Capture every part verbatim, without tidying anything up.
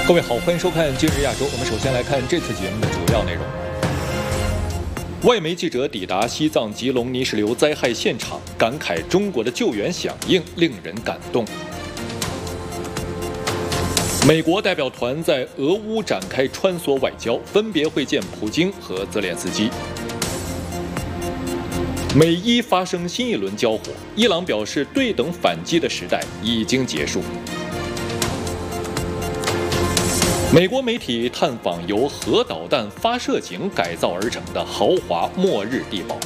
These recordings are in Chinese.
各位好，欢迎收看《今日亚洲》。我们首先来看这次节目的主要内容。外媒记者抵达西藏吉隆泥石流灾害现场，感慨中国的救援响应令人感动。美国代表团在俄乌展开穿梭外交，分别会见普京和泽连斯基。美伊发生新一轮交火，伊朗表示对等反击的时代已经结束。美国媒体探访由核导弹发射井改造而成的豪华末日地堡。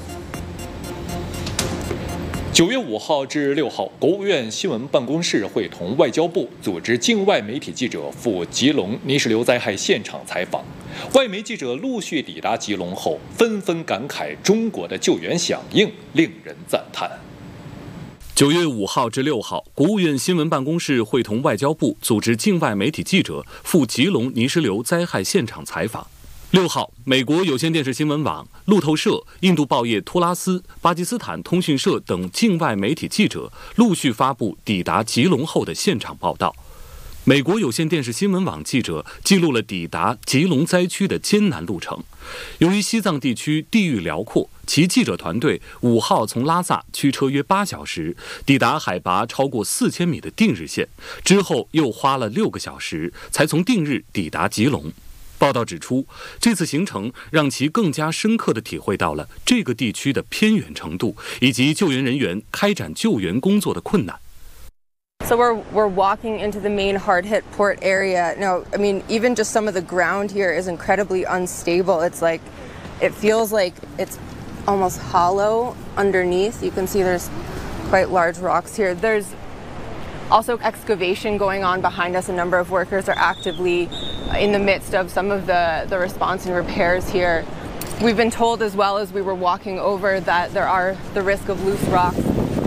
九月五号至六号，国务院新闻办公室会同外交部组织境外媒体记者赴吉隆泥石流灾害现场采访。外媒记者陆续抵达吉隆后，纷纷感慨中国的救援响应令人赞叹。 九月五号至六号，国务院新闻办公室会同外交部组织境外媒体记者赴吉隆泥石流灾害现场采访。六号，美国有线电视新闻网、路透社、印度报业托拉斯、巴基斯坦通讯社等境外媒体记者陆续发布抵达吉隆后的现场报道。美国有线电视新闻网记者记录了抵达吉隆灾区的艰难路程。由于西藏地区地域辽阔，其记者团队五号从拉萨驱车约八小时，抵达海拔超过四千米的定日县，之后又花了六个小时，才从定日抵达吉隆。报道指出，这次行程让其更加深刻地体会到了这个地区的偏远程度，以及救援人员开展救援工作的困难。 So we're we're walking into the main hard-hit port area. Now, I mean, even just some of the ground here is incredibly unstable. It's like, it feels like it's almost hollow underneath. You can see there's quite large rocks here. There's also excavation going on behind us. A number of workers are actively in the midst of some of the, the response and repairs here. We've been told as well as we were walking over that there are the risk of loose rocks.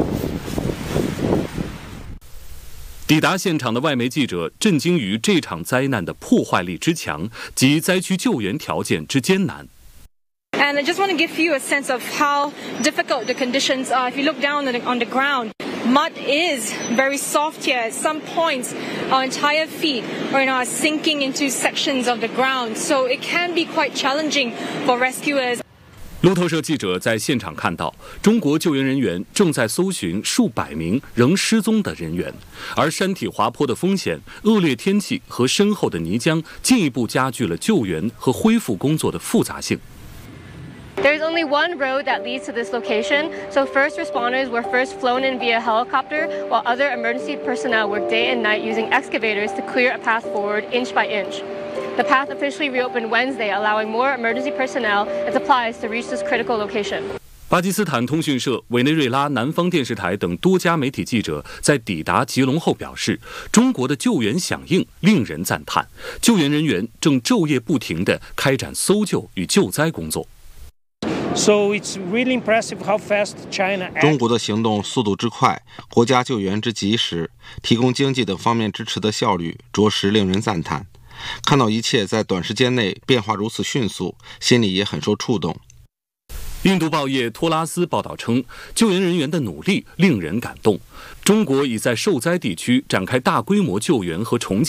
抵达现场的外媒记者震惊于这场灾难的破坏力之强及灾区救援条件之艰难。 And I just want to give you a sense of how difficult the conditions are. If you look down on the, on the ground, mud is very soft here. At some points, our entire feet are, you know, are sinking into sections of the ground. So it can be quite challenging for rescuers. 路透社记者在现场看到，中国救援人员正在搜寻数百名仍失踪的人员，而山体滑坡的风险、恶劣天气和深厚的泥浆进一步加剧了救援和恢复工作的复杂性。 There's only one road that leads to this location, so first responders were first flown in via helicopter, while other emergency personnel worked day and night using excavators to clear a path forward inch by inch. The path officially reopened Wednesday, allowing more emergency personnel and supplies to reach this critical location. 巴基斯坦通讯社、委内瑞拉南方电视台等多家媒体记者在抵达吉隆后表示，中国的救援响应令人赞叹，救援人员正昼夜不停地开展搜救与救灾工作。 So it's really impressive how fast China acts. 中国的行动速度之快，国家救援之及时，提供经济等方面支持的效率，着实令人赞叹。看到一切在短时间内变化如此迅速，心里也很受触动。 印度报业托拉斯报道称，救援人员的努力令人感动。中国已在受灾地区展开大规模救援和重建。